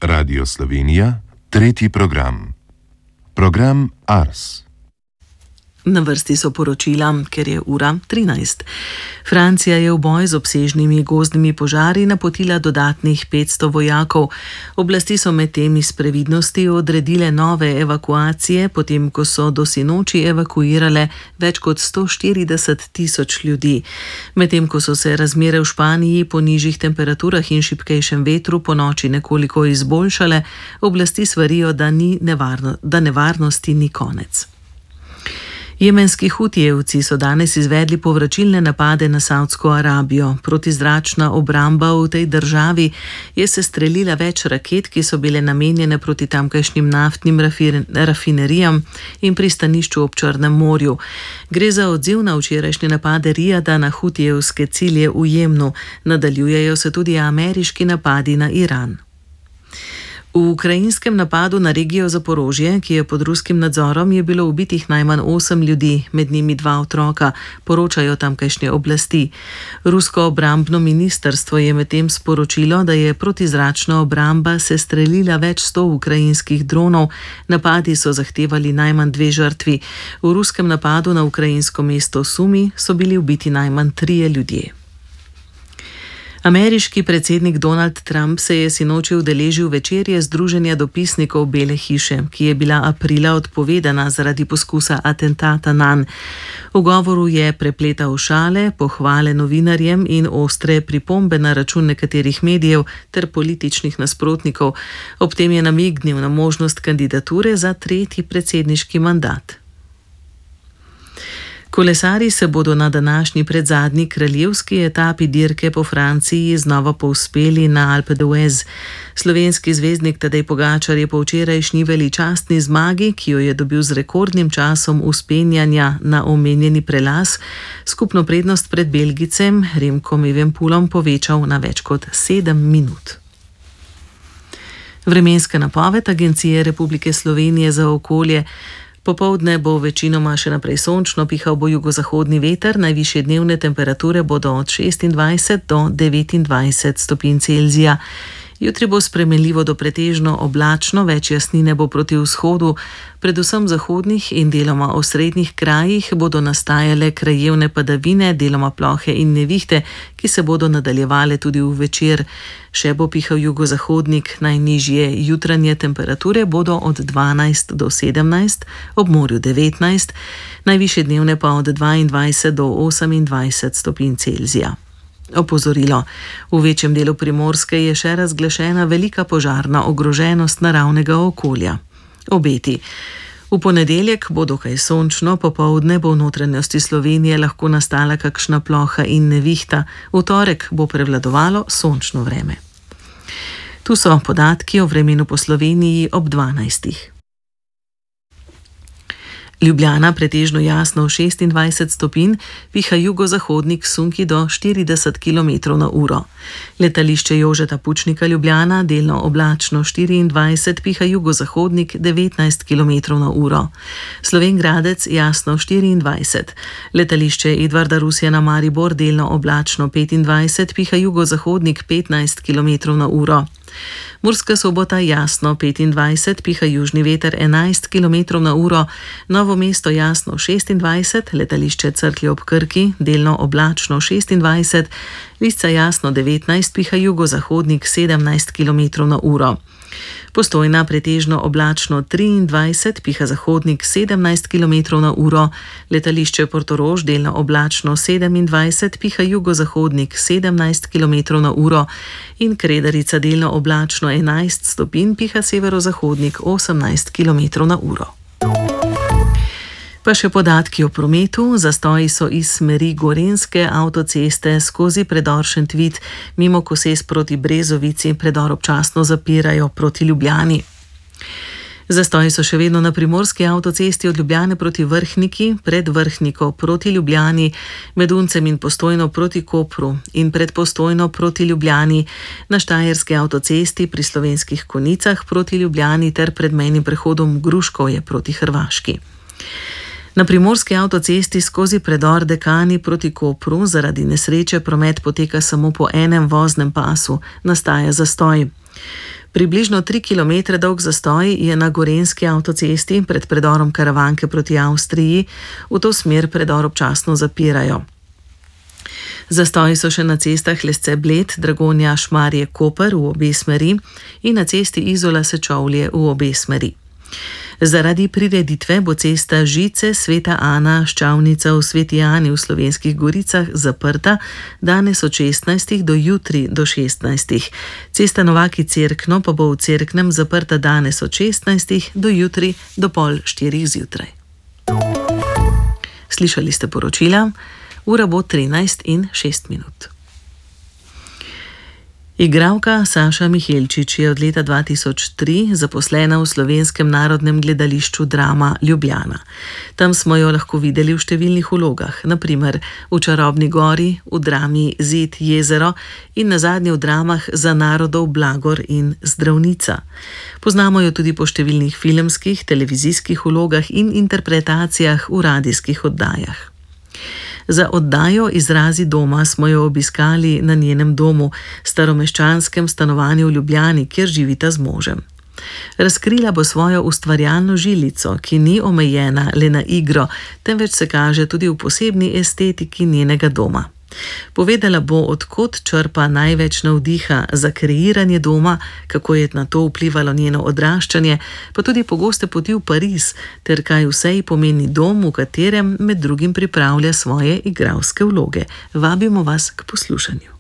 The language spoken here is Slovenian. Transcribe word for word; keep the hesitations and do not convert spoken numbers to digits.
Radio Slovenija, tretji program. Program Ars. Na vrsti so poročila, ker je ura trinajst. Francija je v boj z obsežnimi gozdnimi požari napotila dodatnih petsto vojakov. Oblasti so medtem iz previdnosti odredile nove evakuacije, potem ko so do sinoči evakuirale več kot sto štirideset tisoč ljudi. Medtem ko so se razmere v Španiji po nižjih temperaturah in šibkejšem vetru po noči nekoliko izboljšale, oblasti svarijo, da, ni nevarno, da nevarnosti ni konec. Jemenski hutijevci so danes izvedli povračilne napade na Savdsko Arabijo. Protizračna obramba v tej državi je sestrelila več raket, ki so bile namenjene proti tamkajšnjim naftnim rafinerijam in pristanišču ob Črnem morju. Gre za odziv na včerajšnje napade Rijada na hutijevske cilje v Jemnu. Nadaljujejo se tudi ameriški napadi na Iran. V ukrajinskem napadu na regijo Zaporožje, ki je pod ruskim nadzorom, je bilo ubitih najmanj osem ljudi, med njimi dva otroka, poročajo tamkajšnje oblasti. Rusko obrambno ministrstvo je medtem sporočilo, da je protizračna obramba sestrelila več sto ukrajinskih dronov, napadi so zahtevali najmanj dve žrtvi. V ruskem napadu na ukrajinsko mesto Sumi so bili ubiti najmanj trije ljudje. Ameriški predsednik Donald Trump se je sinoči udeležil večerje Združenja dopisnikov Bele hiše, ki je bila aprila odpovedana zaradi poskusa atentata nanj. V govoru je prepletal šale, pohvale novinarjem in ostre pripombe na račun nekaterih medijev ter političnih nasprotnikov. Ob tem je namignil na možnost kandidature za tretji predsedniški mandat. Kolesarji se bodo na današnji predzadnji kraljevski etapi dirke po Franciji znova povzpeli na Alpe d'Huez. Slovenski zvezdnik Tadej Pogačar je po včerajšnji veličastni zmagi, ki jo je dobil z rekordnim časom vzpenjanja na omenjeni prelaz, skupno prednost pred Belgicem Remkom Evenepoelom povečal na več kot sedem minut. Vremenska napoved Agencije Republike Slovenije za okolje. Popoldne bo večinoma še naprej sončno, pihal bo jugozahodni veter, najvišje dnevne temperature bodo od šestindvajset do devetindvajset stopinj Celzija. Jutri bo spremenljivo do pretežno oblačno, več jasnine bo proti vzhodu, predvsem v zahodnih in deloma osrednjih krajih bodo nastajale krajevne padavine, deloma plohe in nevihte, ki se bodo nadaljevale tudi v večer. Še bo pihal jugozahodnik, najnižje jutranje temperature bodo od dvanajst do sedemnajst, ob morju devetnajst, najvišje dnevne pa od dvaindvajset do osemindvajset stopinj Celzija. Opozorilo. V večjem delu Primorske je še razglašena velika požarna ogroženost naravnega okolja. Obeti. V ponedeljek bo dokaj sončno, popoldne bo v notranjosti Slovenije lahko nastala kakšna ploha in nevihta, v torek bo prevladovalo sončno vreme. Tu so podatki o vremenu po Sloveniji ob dvanajstih. Ljubljana pretežno jasno šestindvajset stopinj, piha jugozahodnik sunki do štirideset kilometrov na uro. Letališče Jožeta Pučnika Ljubljana delno oblačno štiriindvajset, piha jugozahodnik devetnajst kilometrov na uro. Slovenj Gradec jasno štiriindvajset. Letališče Edvarda Rusjana Maribor delno oblačno petindvajset, piha jugozahodnik petnajst kilometrov na uro. Murska Sobota jasno petindvajset, piha južni veter enajst kilometrov na uro, Novo mesto jasno šestindvajset, letališče Cerklje ob Krki delno oblačno šestindvajset, Lisca jasno devetnajst, piha jugozahodnik sedemnajst kilometrov na uro. Postojna pretežno oblačno triindvajset, piha zahodnik sedemnajst kilometrov na uro, letališče Portorož delno oblačno sedemindvajset, piha jugozahodnik sedemnajst kilometrov na uro in Kredarica delno oblačno enajst stopinj, piha severozahodnik osemnajst kilometrov na uro. Pa še podatki o prometu. Zastoji so iz smeri Gorenjske avtoceste skozi predor Šentvid, mimo Koses proti Brezovici, predor občasno zapirajo proti Ljubljani. Zastoji so še vedno na primorski avtocesti od Ljubljane proti Vrhniki, pred Vrhniko proti Ljubljani, med Uncem in Postojno proti Kopru in pred Postojno proti Ljubljani, na Štajerski avtocesti pri Slovenskih Konjicah proti Ljubljani ter pred mejnim prehodom Gruškovje proti Hrvaški. Na primorski avtocesti skozi predor Dekani proti Kopru zaradi nesreče promet poteka samo po enem voznem pasu, nastaja zastoj. Približno tri kilometre dolg zastoj je na gorenjski avtocesti pred predorom Karavanke proti Avstriji, v to smer predor občasno zapirajo. Zastoji so še na cestah Lesce-Bled, Dragonja-Šmarje-Koper v obe smeri in na cesti Izola-Sečovlje v obe smeri. Zaradi prireditve bo cesta Žice Sveta Ana Ščavnica v Sveti Ani v Slovenskih Goricah zaprta danes od šestnajstih do jutri do šestnajstih. Cesta Novaki Cerkno pa bo v Cerknem zaprta danes od šestnajstih do jutri do pol štirih zjutraj. Slišali ste poročila. Ura bo trinajst in šest minut. Igralka Saša Mihelčič je od leta dva tisoč tri zaposlena v Slovenskem narodnem gledališču Drama Ljubljana. Tam smo jo lahko videli v številnih vlogah, na primer v Čarobni gori, v drami Zid jezero in nazadnje v dramah Za narodov blagor in Zdravnica. Poznamo jo tudi po številnih filmskih, televizijskih vlogah in interpretacijah v radijskih oddajah. Za oddajo Izrazi doma smo jo obiskali na njenem domu, staromeščanskem stanovanju v Ljubljani, kjer živita z možem. Razkrila bo svojo ustvarjalno žilico, ki ni omejena le na igro, temveč se kaže tudi v posebni estetiki njenega doma. Povedala bo, od kod črpa največ navdiha za kreiranje doma, kako je na to vplivalo njeno odraščanje, pa tudi pogoste poti v Pariz, ter kaj vse ji pomeni dom, v katerem med drugim pripravlja svoje igralske vloge. Vabimo vas k poslušanju.